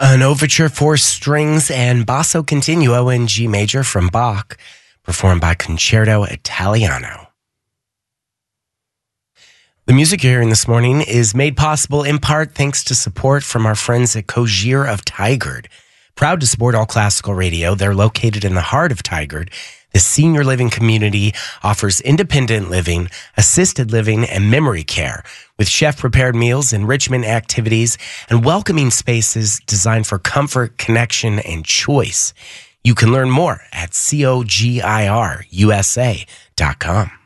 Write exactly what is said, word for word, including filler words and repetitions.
An overture for strings and basso continuo in G major from Bach, performed by Concerto Italiano. The music you're hearing this morning is made possible in part thanks to support from our friends at Kojir of Tigard. Proud to support all classical radio. They're located in the heart of Tigard. The senior living community offers independent living, assisted living, and memory care with chef-prepared meals, enrichment activities, and welcoming spaces designed for comfort, connection, and choice. You can learn more at cogir u s a dot com.